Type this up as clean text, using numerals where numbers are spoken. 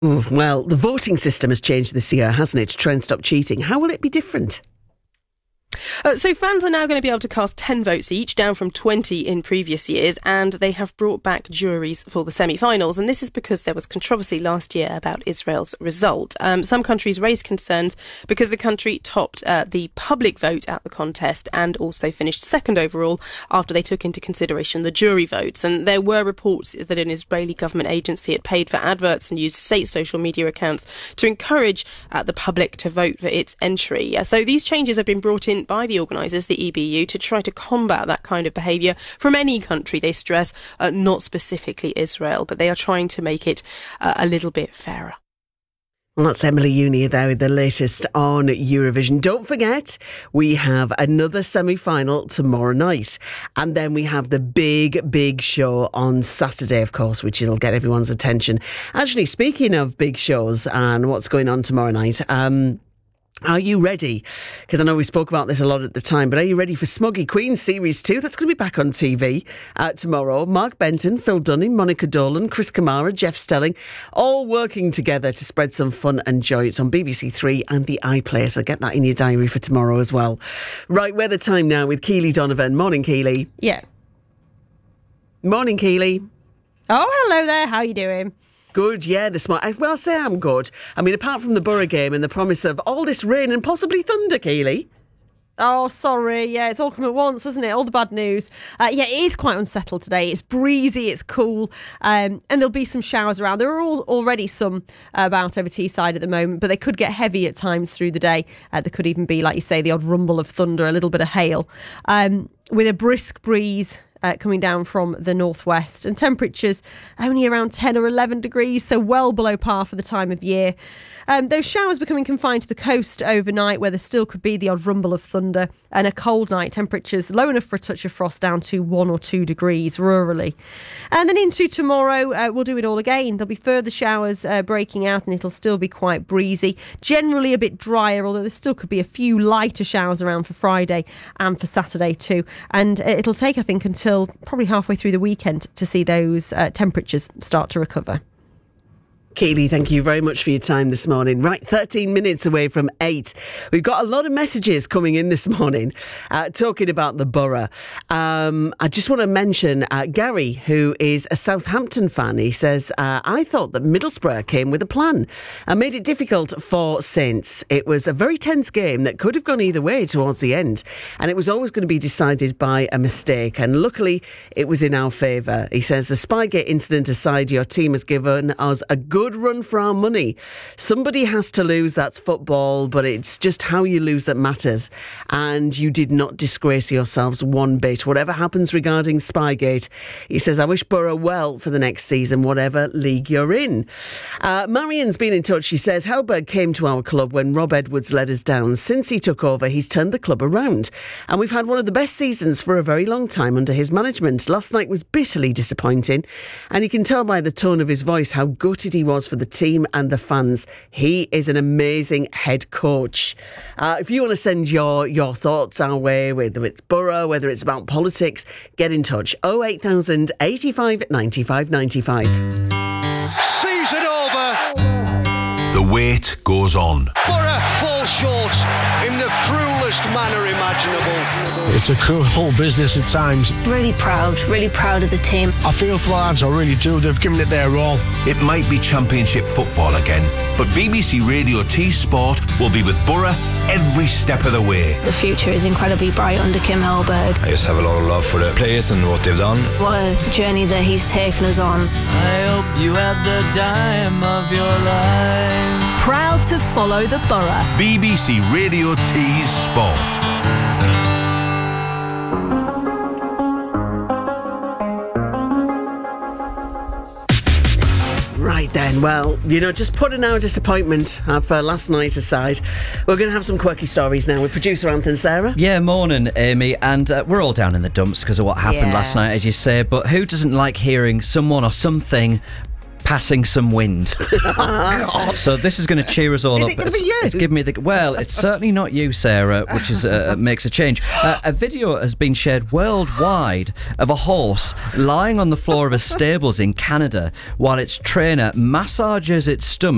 Well, the voting system has changed this year, hasn't it, to try and stop cheating. How will it be different? So fans are now going to be able to cast 10 votes each, down from 20 in previous years, and they have brought back juries for the semi-finals. And this is because there was controversy last year about Israel's result. Some countries raised concerns because the country topped the public vote at the contest and also finished second overall after they took into consideration the jury votes. And there were reports that an Israeli government agency had paid for adverts and used state social media accounts to encourage the public to vote for its entry. So these changes have been brought in by the organisers, the EBU, to try to combat that kind of behaviour from any country, they stress, not specifically Israel, but they are trying to make it a little bit fairer. Well, that's Emily Uni there with the latest on Eurovision. Don't forget, we have another semi-final tomorrow night. And then we have the big show on Saturday, of course, which will get everyone's attention. Actually, speaking of big shows and what's going on tomorrow night, are you ready? Because I know we spoke about this a lot at the time, but are you ready for Smoggy Queen Series 2? That's going to be back on TV tomorrow. Mark Benton, Phil Dunning, Monica Dolan, Chris Kamara, Jeff Stelling, all working together to spread some fun and joy. It's on BBC Three and the iPlayer, so get that in your diary for tomorrow as well. Right, weather time now with Keely Donovan. Morning, Keely. Yeah. Morning, Keely. Oh, hello there. How are you doing? Good, yeah, I'll say I'm good. I mean, apart from the Borough game and the promise of all this rain and possibly thunder, Keely. Oh, sorry. Yeah, it's all come at once, isn't it? All the bad news. Yeah, it is quite unsettled today. It's breezy, it's cool, and there'll be some showers around. There are already some about over Teesside at the moment, but they could get heavy at times through the day. There could even be, like you say, the odd rumble of thunder, a little bit of hail, with a brisk breeze coming down from the northwest, and temperatures only around 10 or 11 degrees, so well below par for the time of year. Those showers becoming confined to the coast overnight, where there still could be the odd rumble of thunder, and a cold night, temperatures low enough for a touch of frost, down to 1 or 2 degrees rurally. And then into tomorrow, we'll do it all again. There'll be further showers breaking out, and it'll still be quite breezy, generally a bit drier, although there still could be a few lighter showers around for Friday and for Saturday too. And it'll take, I think, until probably halfway through the weekend to see those temperatures start to recover. Keely, thank you very much for your time this morning. Right, 13 minutes away from 8. We've got a lot of messages coming in this morning talking about the Borough. I just want to mention Gary, who is a Southampton fan. He says, I thought that Middlesbrough came with a plan and made it difficult for Saints. It was a very tense game that could have gone either way towards the end, and it was always going to be decided by a mistake, and luckily it was in our favour. He says, the Spygate incident aside, your team has given us a good run for our money. Somebody has to lose, that's football, but it's just how you lose that matters. And you did not disgrace yourselves one bit. Whatever happens regarding Spygate, he says, I wish Borough well for the next season, whatever league you're in. Marian's been in touch. She says, Helberg came to our club when Rob Edwards let us down. Since he took over, he's turned the club around. And we've had one of the best seasons for a very long time under his management. Last night was bitterly disappointing. And you can tell by the tone of his voice how gutted he was for the team and the fans. He is an amazing head coach. If you want to send your thoughts our way, whether it's Borough, whether it's about politics, get in touch. 08000 85 95 95. Season over. The wait goes on. Borough fall short in the cruelest manner imaginable. It's a cruel business at times. Really proud of the team. I feel for the lads, I really do. They've given it their all. It might be Championship football again, but BBC Radio T Sport will be with Borough every step of the way. The future is incredibly bright under Kim Helberg. I just have a lot of love for the players and what they've done. What a journey that he's taken us on. I hope you had the time of your life. Proud to follow the Borough. BBC Radio T Sport. Right then, well, just putting our disappointment for last night aside, we're going to have some quirky stories now with producer Anthony Sarah. Yeah, morning, Amy, and we're all down in the dumps because of what happened last night, as you say, but who doesn't like hearing someone or something passing some wind? God. So this is going to cheer us all up. Is it going to be you? It's giving me well, it's certainly not you, Sarah, which is makes a change. A video has been shared worldwide of a horse lying on the floor of a stables in Canada while its trainer massages its stomach